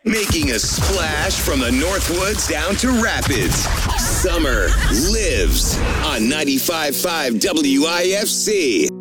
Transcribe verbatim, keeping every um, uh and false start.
Making a splash from the Northwoods down to Rapids. Summer lives on ninety-five point five W I F C.